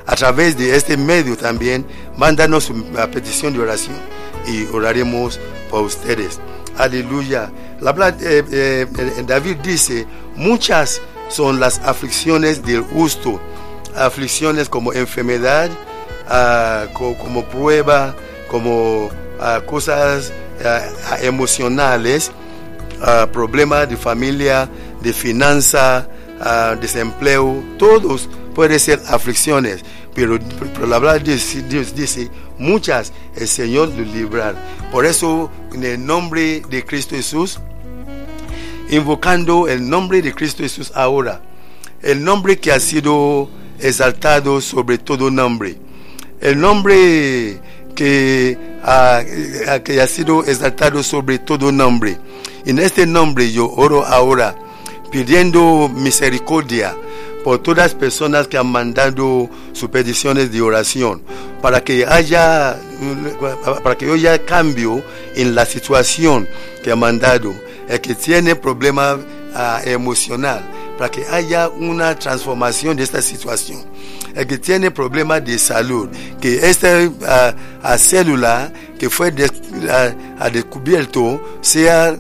a través de este medio también, mándanos una petición de oración y oraremos por ustedes. Aleluya. David dice, muchas son las aflicciones del justo, aflicciones como enfermedad, como prueba, como cosas emocionales, problemas de familia, de finanza, desempleo, todos pueden ser aflicciones, pero la palabra de Dios dice, muchas el Señor los librar. Por eso, en el nombre de Cristo Jesús, invocando el nombre de Cristo Jesús ahora, el nombre que ha sido exaltado sobre todo nombre, el nombre que ha sido exaltado sobre todo nombre. En este nombre yo oro ahora, pidiendo misericordia por todas las personas que han mandado sus peticiones de oración, para que haya cambio en la situación que ha mandado, el que tiene problema emocional, para que haya una transformación de esta situación, el que tiene problemas de salud, que esta célula que fue descubierto sea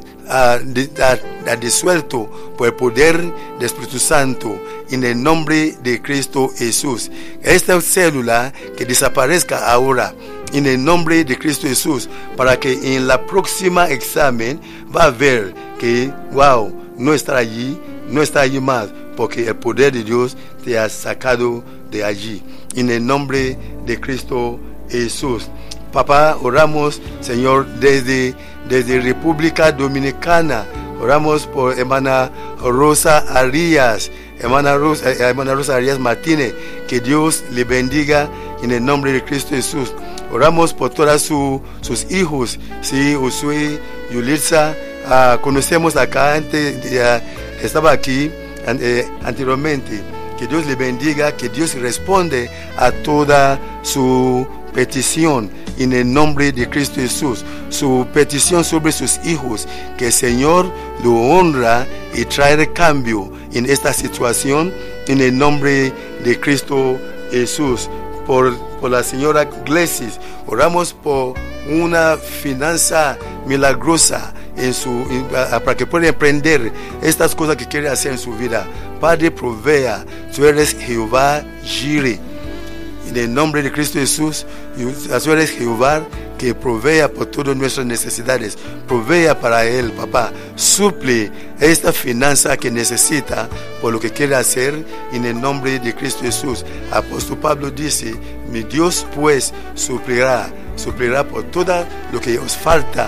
disuelto por el poder del Espíritu Santo en el nombre de Cristo Jesús. Esta célula que desaparezca ahora en el nombre de Cristo Jesús, para que en la próxima examen va a ver que no está allí más, porque el poder de Dios te ha sacado de allí en el nombre de Cristo Jesús. Papá, oramos, Señor, desde República Dominicana. Oramos por hermana Rosa Arias, hermana Rosa Arias Martínez. Que Dios le bendiga en el nombre de Cristo Jesús. Oramos por todos sus hijos, sí, Usui, Yulitza. Conocemos acá, estaba aquí anteriormente. Que Dios le bendiga, que Dios responde a toda su petición en el nombre de Cristo Jesús. Su petición sobre sus hijos, que el Señor lo honra y trae cambio en esta situación en el nombre de Cristo Jesús. Por la señora Glesis, oramos por una finanza milagrosa para que pueda emprender estas cosas que quiere hacer en su vida. Padre, provea. Tú eres Jehová Jireh. En el nombre de Cristo Jesús, tú eres Jehová que provea por todas nuestras necesidades. Provea para él, papá. Suple esta finanza que necesita por lo que quiere hacer en el nombre de Cristo Jesús. Apóstol Pablo dice, mi Dios pues suplirá por todo lo que os falta.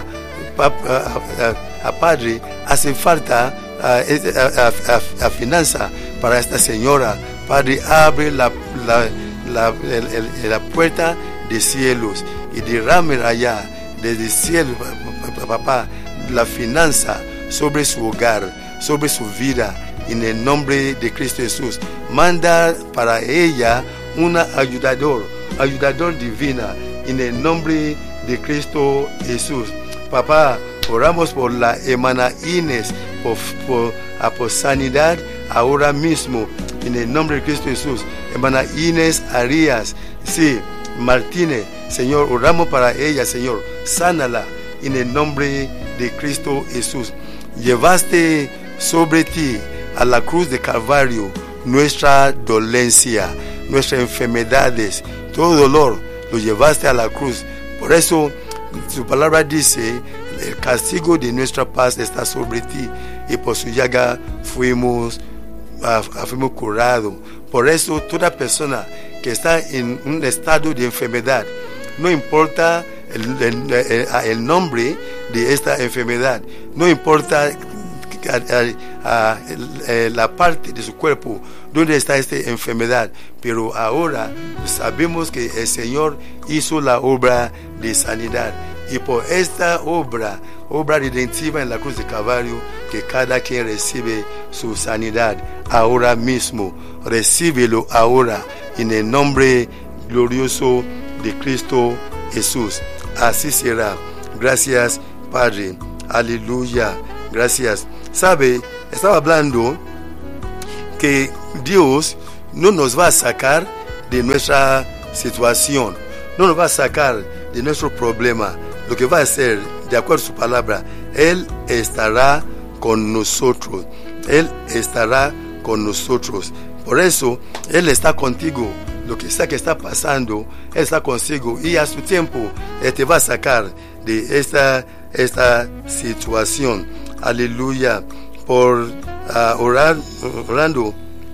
Padre, hace falta finanza para esta señora. Padre, abre la puerta de cielos y derrame allá desde el cielo, papá, la finanza sobre su hogar, sobre su vida, en el nombre de Cristo Jesús. Manda para ella una ayudador divina en el nombre de Cristo Jesús. Papá, oramos por la hermana Inés, por sanidad ahora mismo en el nombre de Cristo Jesús. Hermana Inés Arias, sí, Martínez, Señor, oramos para ella, Señor, sánala en el nombre de Cristo Jesús. Llevaste sobre ti a la cruz de Calvario nuestra dolencia, nuestras enfermedades, todo dolor lo llevaste a la cruz. Por eso su palabra dice, el castigo de nuestra paz está sobre ti y por su llaga fuimos curados. Por eso toda persona que está en un estado de enfermedad, no importa el nombre de esta enfermedad, no importa la parte de su cuerpo donde está esta enfermedad, pero ahora sabemos que el Señor hizo la obra de sanidad, y por esta obra redentiva en la cruz de Calvario, que cada quien recibe su sanidad ahora mismo. Recíbelo ahora en el nombre glorioso de Cristo Jesús. Así será. Gracias, Padre. Aleluya. Gracias. Sabe, estaba hablando que Dios no nos va a sacar de nuestra situación, no nos va a sacar de nuestro problema. Lo que va a hacer, de acuerdo a su palabra, Él estará con nosotros. Él estará con nosotros. Por eso, Él está contigo. Lo que sea que está pasando, Él está contigo. Y a su tiempo, Él te va a sacar de esta situación. Aleluya. Por orando.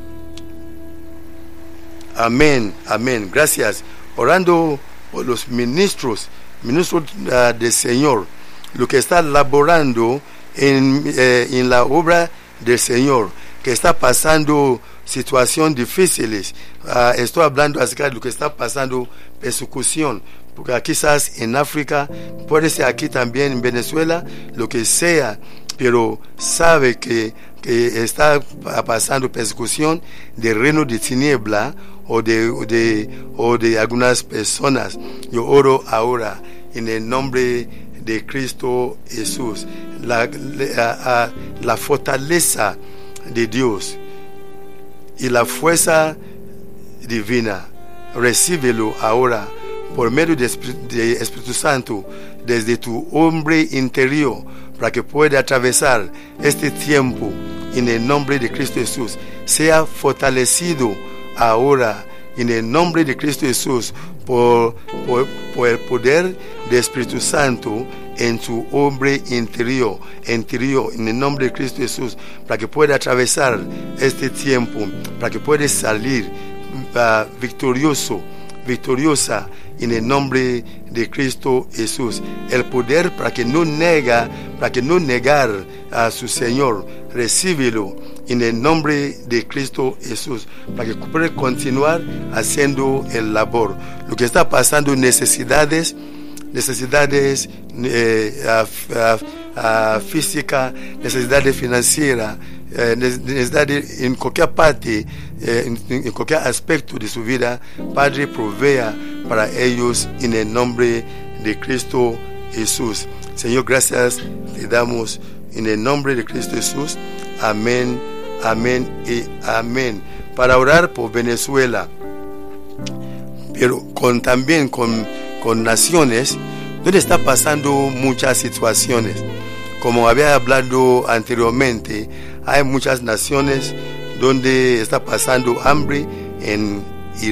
Amén. Amén. Gracias. Orando por los ministros del Señor. Lo que está laborando en la obra del Señor, que está pasando situaciones difíciles. Estoy hablando acerca de lo que está pasando, persecución, porque quizás en África, puede ser aquí también en Venezuela, lo que sea, pero sabe que está pasando persecución del reino de tiniebla o de algunas personas. Yo oro ahora en el nombre de Cristo Jesús, la fortaleza de Dios y la fuerza divina, recíbelo ahora por medio del Espíritu Santo desde tu hombre interior, para que pueda atravesar este tiempo en el nombre de Cristo Jesús. Sea fortalecido ahora en el nombre de Cristo Jesús por el poder del Espíritu Santo en tu hombre interior, en el nombre de Cristo Jesús, para que pueda atravesar este tiempo, para que pueda salir victoriosa en el nombre de Cristo Jesús. El poder para que no negar a su Señor, recíbelo en el nombre de Cristo Jesús, para que pueda continuar haciendo el labor. Lo que está pasando, necesidades físicas, necesidades financieras, necesidades en cualquier parte, en cualquier aspecto de su vida, Padre, provea para ellos en el nombre de Cristo Jesús. Señor, gracias te damos en el nombre de Cristo Jesús. Amén, amén y amén. Para orar por Venezuela, pero también con naciones donde está pasando muchas situaciones. Como había hablado anteriormente, hay muchas naciones donde está pasando hambre. En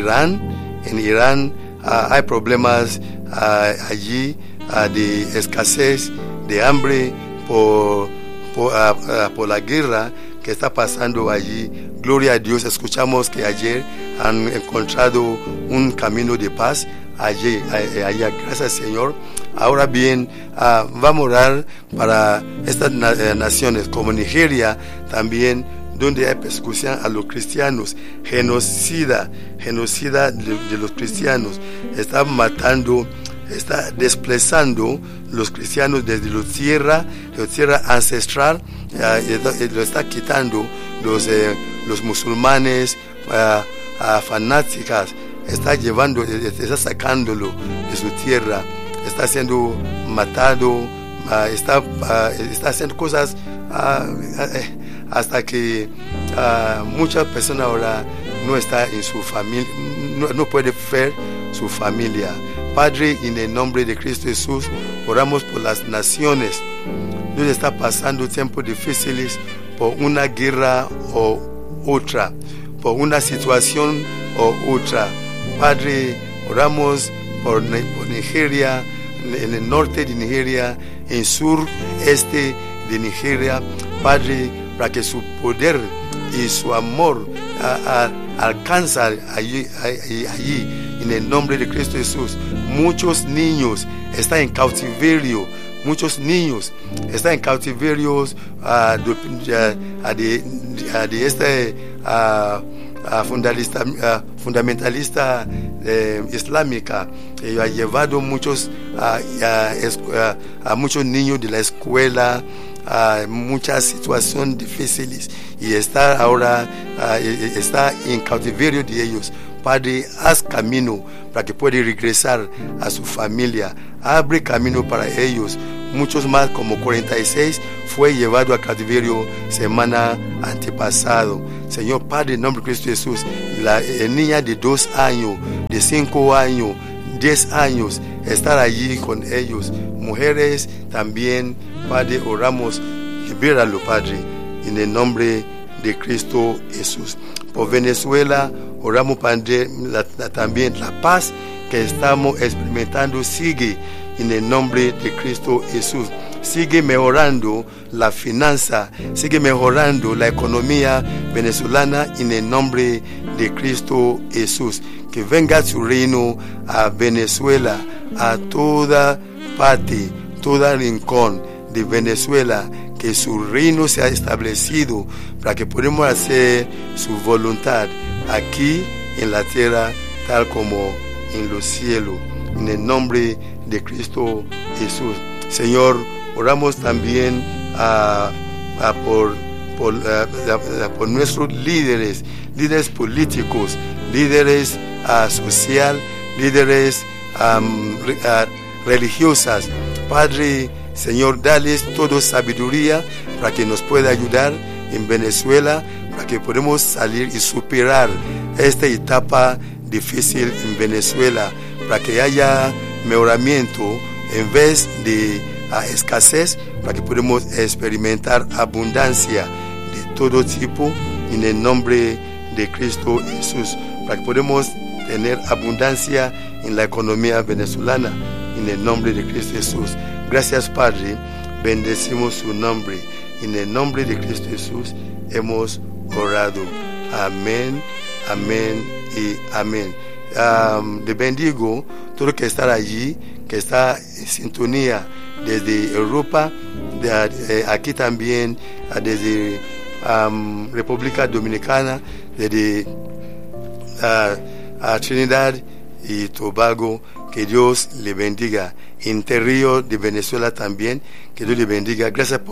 Irán hay problemas allí de escasez, de hambre por la guerra que está pasando allí. Gloria a Dios, escuchamos que ayer han encontrado un camino de paz allí, gracias Señor. Ahora bien, vamos a orar para estas naciones como Nigeria también, donde hay persecución a los cristianos, genocida de los cristianos. Está matando, está desplazando los cristianos desde la tierra ancestral, lo está quitando los musulmanes fanáticas, está sacándolo de su tierra, está siendo matado, está haciendo cosas hasta que muchas personas ahora no está en su familia, no puede ver su familia. Padre, en el nombre de Cristo Jesús, oramos por las naciones donde está pasando tiempos difíciles por una guerra o otra, por una situación o otra. Padre, oramos por Nigeria, en el norte de Nigeria, en el sureste de Nigeria, Padre, para que su poder y su amor alcanza allí, en el nombre de Cristo Jesús. Muchos niños están en cautiverio, de este fundamentalista islámica. Ha llevado a muchos niños de la escuela a muchas situaciones difíciles y está ahora está en cautiverio de ellos. Padre, haz camino para que puedan regresar a su familia. Abre camino para ellos muchos más como 46 fue llevado a cautiverio semana antepasado. Señor Padre, en nombre de Cristo Jesús, la niña de 2 años, de 5 años, 10 años, estar allí con ellos. Mujeres también, Padre, oramos, libéralo, Padre, en el nombre de Cristo Jesús. Por Venezuela, oramos, Padre, también la paz que estamos experimentando sigue en el nombre de Cristo Jesús. Sigue mejorando la finanza, sigue mejorando la economía venezolana en el nombre de Cristo Jesús. Que venga su reino a Venezuela, a toda parte, todo rincón de Venezuela, que su reino sea establecido para que podamos hacer su voluntad aquí en la tierra tal como en los cielos, en el nombre de Cristo Jesús. Señor, oramos también por nuestros líderes políticos, líderes social, líderes religiosas. Padre, Señor, dales toda sabiduría para que nos pueda ayudar en Venezuela, para que podamos salir y superar esta etapa difícil en Venezuela, para que haya mejoramiento en vez de escasez, para que podamos experimentar abundancia de todo tipo en el nombre de Cristo Jesús, para que podamos tener abundancia en la economía venezolana en el nombre de Cristo Jesús. Gracias, Padre, bendecimos su nombre. En el nombre de Cristo Jesús hemos orado. Amén, amén y amén. Le bendigo todo lo que está allí, que está en sintonía desde Europa, aquí también desde República Dominicana, desde Trinidad y Tobago. Que Dios le bendiga. Interior de Venezuela también, que Dios le bendiga. Gracias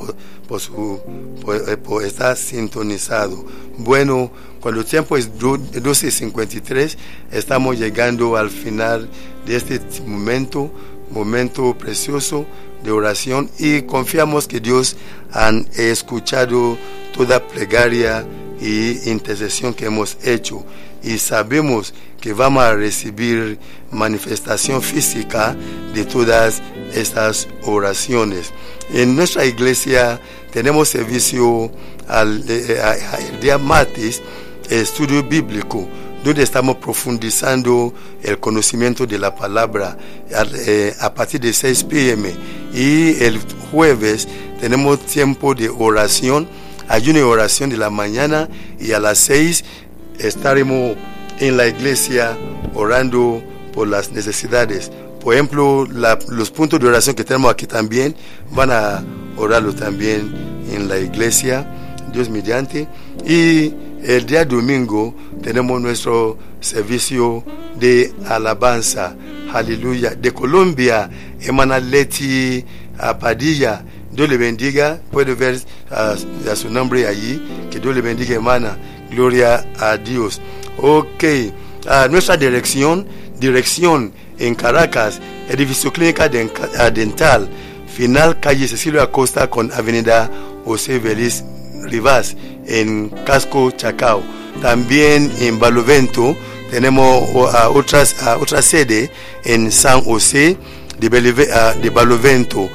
por estar sintonizado. Bueno, cuando el tiempo es 12:53, estamos llegando al final de este momento precioso de oración, y confiamos que Dios ha escuchado toda plegaria y intercesión que hemos hecho, y sabemos que vamos a recibir manifestación física de todas estas oraciones. En nuestra iglesia tenemos servicio el día martes, estudio bíblico, donde estamos profundizando el conocimiento de la palabra a partir de 6 p.m. Y el jueves tenemos tiempo de oración, ayuno y oración de la mañana, y a las 6 estaremos en la iglesia orando por las necesidades. Por ejemplo, los puntos de oración que tenemos aquí también van a orarlo también en la iglesia, Dios mediante. Y el día domingo tenemos nuestro servicio de alabanza. Aleluya. De Colombia, hermana Leti Padilla, Dios le bendiga. Puede ver a su nombre allí. Que Dios le bendiga, hermana. Gloria a Dios. Ok, nuestra dirección en Caracas, edificio clínica dental, final calle Cecilio Acosta con avenida José Vélez Rivas, en Casco Chacao. También en Barlovento tenemos otra sede en San José de Barlovento,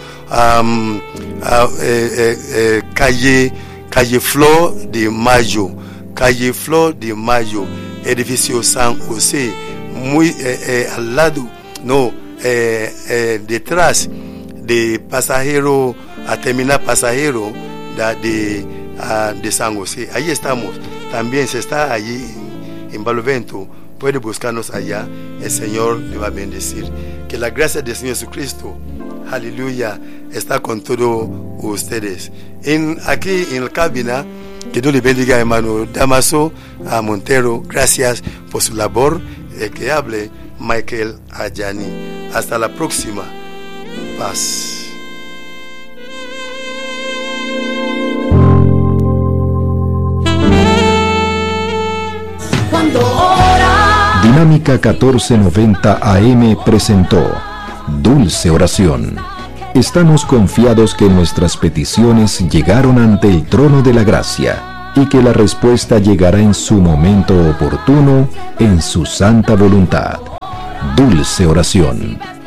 calle Flor de Mayo, edificio San José, muy al lado, detrás de pasajero, a terminar pasajero de San José. Ahí estamos. También se está allí en Barlovento. Puede buscarnos allá. El Señor le va a bendecir. Que la gracia del Señor Jesucristo, aleluya, está con todos ustedes. Aquí en la cabina, que Dios le bendiga, hermano Damaso Montero. Gracias por su labor. El que hable, Michael Ayani. Hasta la próxima. Paz. Dinámica 1490 AM presentó Dulce Oración. Estamos confiados que nuestras peticiones llegaron ante el trono de la gracia y que la respuesta llegará en su momento oportuno, en su santa voluntad. Dulce oración.